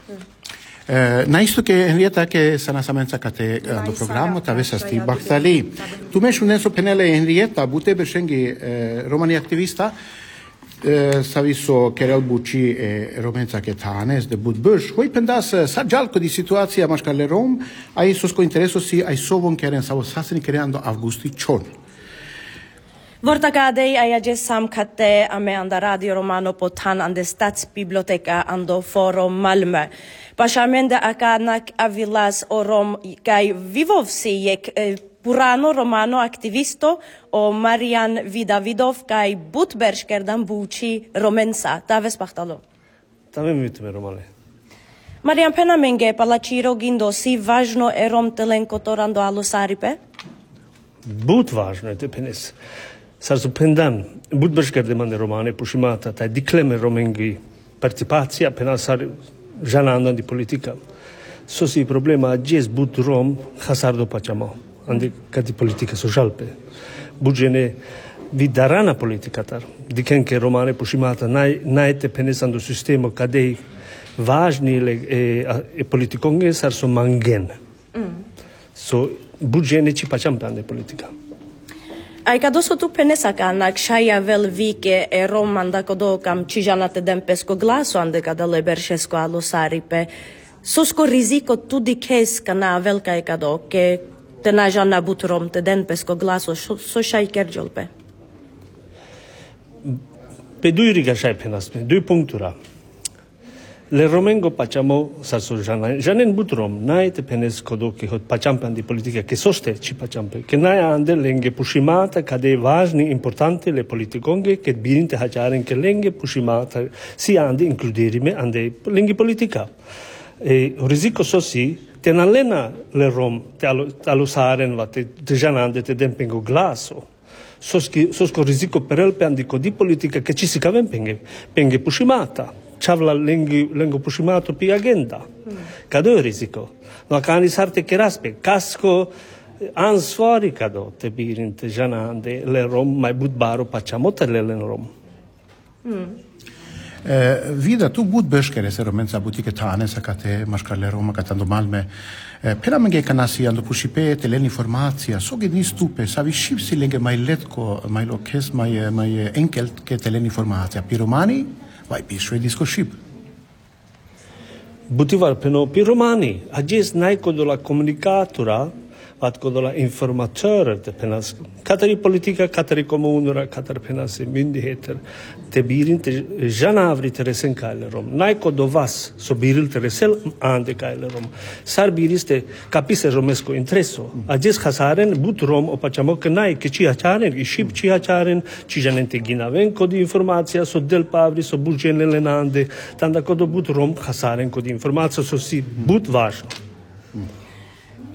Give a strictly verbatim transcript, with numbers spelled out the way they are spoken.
Na isto che Henrietta che sana samenza kate do programma ta vesa sti baktali. Tu me shunen so penele Henrietta bute beshengi romani aktivista saviso Kerel Bucci e Romenza Ketanes de Budbush. Hoi pendas sa jalco di situația mașcale Rom, ai sosco intereso si ai sovon keren savo sasini creando Augusti Chon. Vortakadei aia samkatte ame anda Radio Romano potan ande Stadsbiblioteka ando Forum Malmö. Pashamende akanak avilas orom kai vivovsi jek Purano romano aktivisto o Marian Vidavidov kai Butberškerdan Bucci Romensa. Taves pahtalo. Tavem vitme romale. Marian Penamenge palachiro gindo si važno e rom telenko torando alo saripe? But važno je te penes. Sar su pendan Butberškerdan romane pushimata taj dikleme romengi participacija penal sar jananda di politica. So si problema agjes but rom hasardo pachamo. Andi kati politika socialpe. Buđene vidarana politika tar. Dikenke romane pushimata naj najte penesando sistemo kadej važni le e, e politikonge sar so mangen. Mm. So buđene ci pacham tande politika. Ai kado so tu penesaka na kshaya vel vike e romanda kodo kam čijanate dempesko glaso ande kada leberšesko alo saripe. Sosko riziko tu dikeska na velka e kado ke te najana butrom te den pesko glaso so shai kerjolpe. Pe dui riga shai penas, pe dui punctura. Le romengo pachamo sarso janen janen butrom nai te penes kodo ke hot pachampan di politica che soste ci pachampe che nai ande lenge pushimata kade važni importante le politikonge che birinte hacharen ke lenge pushimata si ande includerime ande lenge politica. E riziko sosi te nalena le rom te alusaren va te janande te dempengo glaso soski sosko riziko perel pe andiko di politica che ci si kaven penge penge pushimata chavla lengi lengo pushimato pi agenda kado riziko no kani sarte keraspe kasko ansvari kado te birin te janande le rom mai budbaro pachamo te le rom. Mm. Uh, vida tu bud beškere se romenza butike tane sa kate maškarle Roma katando Malme. Uh, pera menge kanasi ando pushipe te len informacija, so ge ni stupe, sa vi šipsi lenge mai letko, mai lokes, mai, mai enkelt ke te len informacija. Pi romani, vai pi švedisko šip. Butivar peno pi romani, agis naiko do la komunikatora, vat kodo la informatörer te penas katari politika katari kommunera katari penas myndigheter te birin te janavri te resen kailerom naiko do vas so biril te resel ande kailerom sar biriste kapise romesko intereso agis hasaren but rom o pachamo ke nai ke ci hacharen i ship ci hacharen ci janente ginaven kod informacija so del pavri so bugen lenande tanda kodo but rom hasaren kod informacija so si but važno.